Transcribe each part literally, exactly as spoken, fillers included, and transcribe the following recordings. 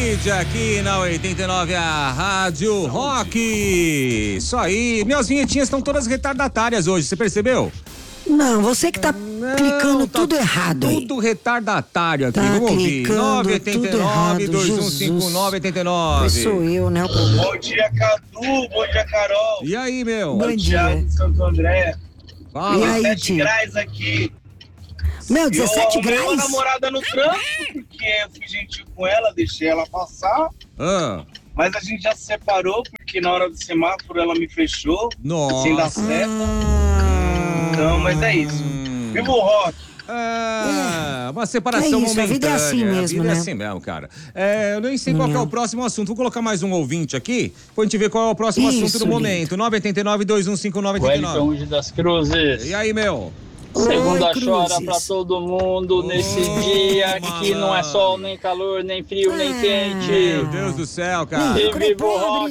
Hit aqui na oitenta e nove, a Rádio Rock. Isso aí. Minhas vinhetinhas estão todas retardatárias hoje, você percebeu? Não, você que tá Não, clicando tá tudo errado aí. Tudo retardatário aqui, tá vamos ouvir. nove oito nove, dois um cinco nove, oito nove. Sou eu, né? Bom dia, Cadu. Bom dia, Carol. E aí, meu? Bom dia. Thiago de Santo André. Fala. E aí, dezessete graus aqui. Meu, dezessete eu graus? Eu namorada no trânsito, porque eu fui gentil com ela, deixei ela passar. Ah. Mas a gente já se separou, porque na hora do semáforo ela me fechou. Nossa. Sem dar seta. Ah. Então, mas é isso. Viva o rock. É, uma separação é isso, momentânea. A vida é assim mesmo, a vida né? é assim mesmo, cara. É, eu nem sei qual que é o próximo assunto. Vou colocar mais um ouvinte aqui, pra gente ver qual é o próximo Isso, assunto do momento. nove oito nove, dois um cinco nove, oito nove. Wellington das Cruzes. E aí, meu? Segunda Oi, chora pra todo mundo nesse oh, dia malandro. que não é sol, nem calor, nem frio, ah, nem quente. Meu Deus do céu, cara. E viva o rock!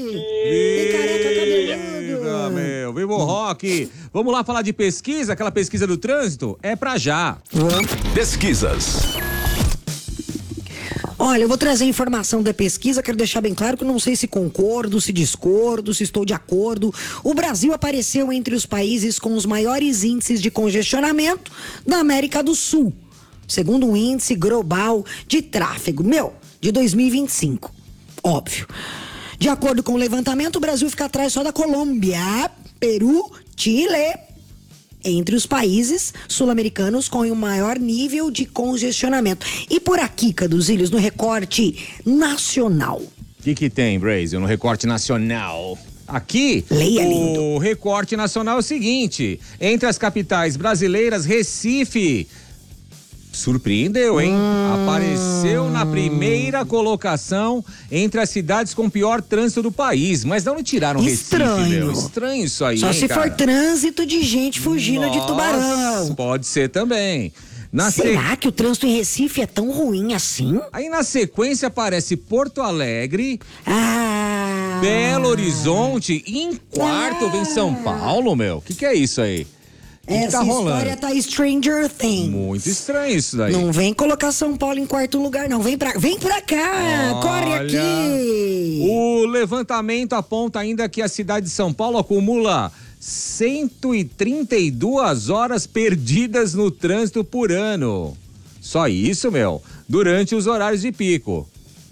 Viva, meu. Viva o rock! Vamos lá falar de pesquisa, aquela pesquisa do trânsito? É pra já. Pesquisas. Olha, eu vou trazer informação da pesquisa, quero deixar bem claro que eu não sei se concordo, se discordo, se estou de acordo. O Brasil apareceu entre os países com os maiores índices de congestionamento da América do Sul, segundo o índice global de tráfego, meu, de dois mil e vinte e cinco. Óbvio. De acordo com o levantamento, o Brasil fica atrás só da Colômbia, Peru, Chile, entre os países sul-americanos com o maior nível de congestionamento. E por aqui, Caduzilhos, no recorte nacional. O que que tem, Brasil, no recorte nacional? Aqui, Leia, o lindo. recorte nacional é o seguinte: entre as capitais brasileiras, Recife surpreendeu, hein? Hum. Apareceu na primeira colocação entre as cidades com pior trânsito do país. Mas não tiraram Estranho. Recife, meu. Estranho isso aí, Só hein, se cara? for trânsito de gente fugindo Nossa, de tubarão. Pode ser também. Na Será se... que o trânsito em Recife é tão ruim assim? Aí na sequência aparece Porto Alegre, Ah. Belo Horizonte e em quarto Ah. vem São Paulo, meu. O que que é isso aí? Que que Essa tá rolando? história tá Stranger Things. Muito estranho isso daí. Não vem colocar São Paulo em quarto lugar, não. Vem pra, vem pra cá, Olha, corre aqui. O levantamento aponta ainda que a cidade de São Paulo acumula cento e trinta e duas horas perdidas no trânsito por ano. Só isso, meu, durante os horários de pico.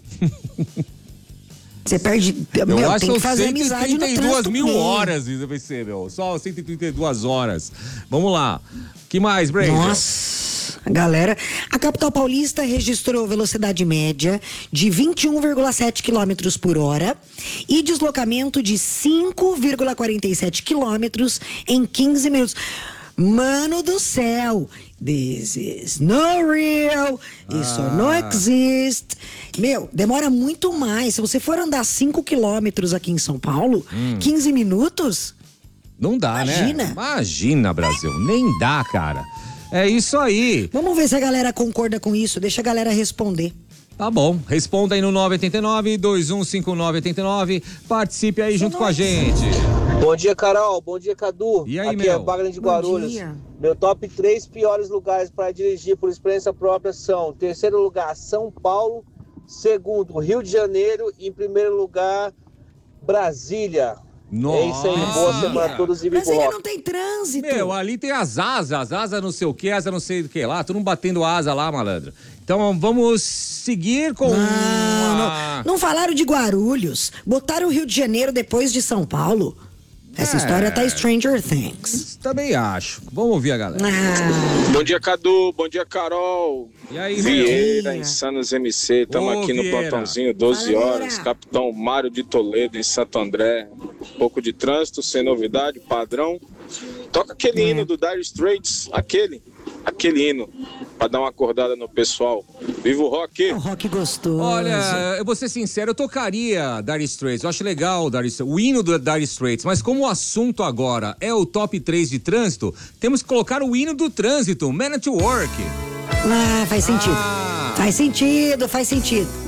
Você perde. Eu meu, acho tem que fazer cento e amizade no trinta e duas trânsito mil mesmo. horas, isso vai ser, meu. Só cento e trinta e duas horas. Vamos lá. Que mais, Brady? Nossa, galera. A capital paulista registrou velocidade média de vinte e um vírgula sete quilômetros por hora e deslocamento de cinco vírgula quarenta e sete quilômetros em quinze minutos. Mano do céu, this is no real, isso Ah. não existe. Meu, demora muito mais. Se você for andar cinco quilômetros aqui em São Paulo, Hum. quinze minutos, Não dá, Imagina. né? Imagina, Brasil. Nem dá, cara. É isso aí. vamos ver se a galera concorda com isso. Deixa a galera responder. Tá bom. Responda aí no nove oito nove, dois um cinco nove, oito nove. Participe aí junto com a gente. Bom dia, Carol. Bom dia, Cadu. E aí, Aqui meu? é Wagner de Bom Guarulhos. dia. Meu top três piores lugares para dirigir por experiência própria são: terceiro lugar, São Paulo; segundo, Rio de Janeiro; e em primeiro lugar, Brasília. Nossa. É isso aí, boa semana a todos e viva o Brasília rock. não tem trânsito. Meu, ali tem as asas, asa não sei o que, asa não sei o que lá, todo mundo batendo asa lá, malandro. Então vamos seguir com... Não, a- não, não falaram de Guarulhos. Botaram o Rio de Janeiro depois de São Paulo. Essa É. história tá Stranger Things. Também acho. Vamos ouvir a galera. Ah, Bom dia, Cadu. Bom dia, Carol. E aí, meu? Vieira, Insanos M C. Estamos Ô, aqui no Vieira. plantãozinho, doze Fala, horas. Vieira. Capitão Mário de Toledo, em Santo André. Um pouco de trânsito, sem novidade, padrão. Toca aquele hino do Dire Straits, aquele. Aquele hino, pra dar uma acordada no pessoal. Viva o rock! o rock gostoso. Olha, eu vou ser sincero, eu tocaria Dire Straits, eu acho legal o Dire Straits, o hino do Dire Straits, mas como o assunto agora é o top três de trânsito, temos que colocar o hino do trânsito, Man at Work. Ah, faz sentido. Ah. Faz sentido, faz sentido.